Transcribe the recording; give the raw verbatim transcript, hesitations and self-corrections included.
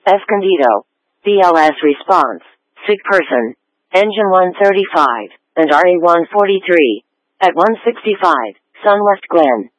Escondido. B L S response. Sick person. Engine one thirty-five, and R A one forty-three. At one sixty-five, Sun West Glen.